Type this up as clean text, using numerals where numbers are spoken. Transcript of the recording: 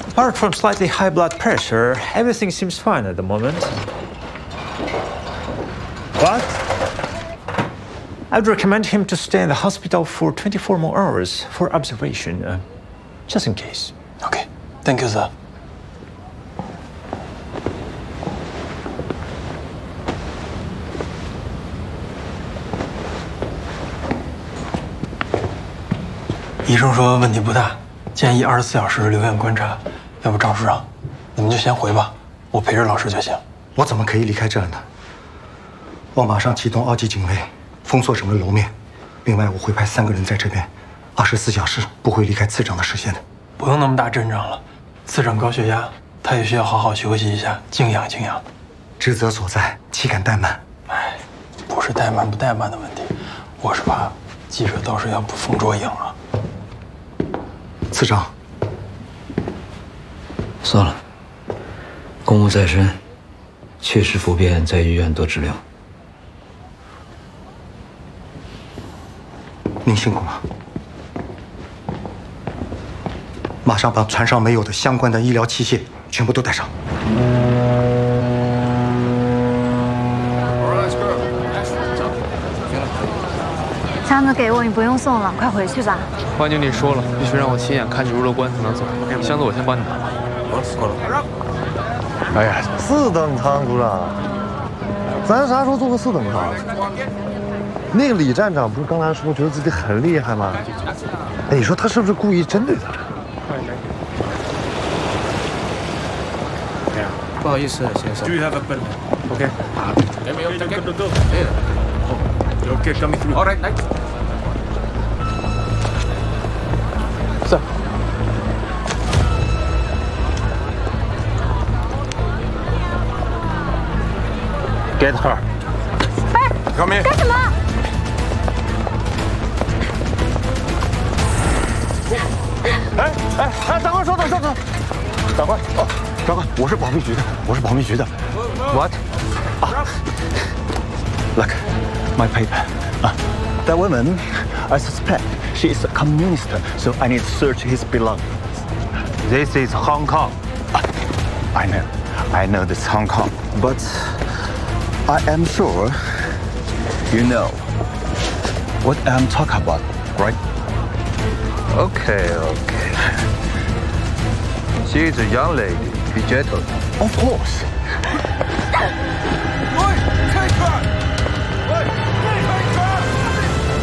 Apart from slightly high blood pressure, everything seems fine at the moment. But I'd recommend him to stay in the hospital for 24 more hours for observation, just in case. Okay, thank you, sir. 医生说问题不大，建议24小时留院观察。要不赵处长，你们就先回吧，我陪着老师就行。 我怎么可以离开这儿呢？我马上启动2级警卫，封锁整个楼面。另外，我会派3个人在这边，24小时不会离开次长的视线的。 不用那么大阵仗了，次长高血压，他也需要好好休息一下，静养静养。 职责所在，岂敢怠慢？ 哎，不是怠慢不怠慢的问题，我是怕记者到时要捕风捉影啊。 次长， 算了，公务在身，确实不便在医院多治疗。 您辛苦了，马上把船上没有的相关的医疗器械全部都带上。 箱子给我，你不用送了，快回去吧。 关经理说了，必须让我亲眼看你入了关才能走。箱子我先帮你拿。 哎呀，4等舱组长，咱啥时候做过4等舱？那个李站长不是刚来的时候觉得自己很厉害吗？哎，你说他是不是故意针对咱？ 不好意思，先生。 OK。Okay, coming through. All right, nice. Sir. Get her. 不是，干什么？ 哎，长官稍等，长官，长官，我是保密局的，What? Look. My paper. That woman, I suspect she is a communist, so I need to search his belongings. This is Hong Kong. I know this Hong Kong, but I am sure you know what I'm talking about, right? Okay. She is a young lady, be gentle. Of course.